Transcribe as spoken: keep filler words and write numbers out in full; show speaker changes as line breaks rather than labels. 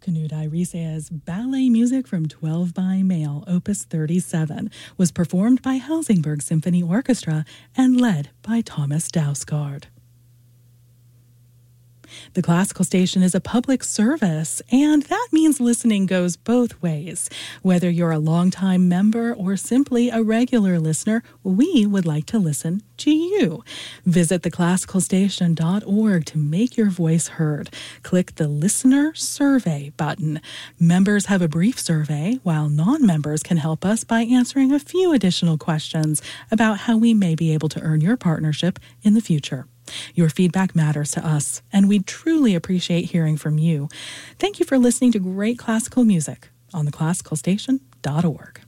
Knut Irise's ballet music from twelve by Mail, Opus thirty-seven, was performed by Helsingborg Symphony Orchestra and led by Thomas Dausgaard. The Classical Station is a public service, and that means listening goes both ways. Whether you're a longtime member or simply a regular listener, we would like to listen to you. Visit the classical station dot org to make your voice heard. Click the Listener Survey button. Members have a brief survey, while non-members can help us by answering a few additional questions about how we may be able to earn your partnership in the future. Your feedback matters to us, and we truly appreciate hearing from you. Thank you for listening to great classical music on the classical station dot org.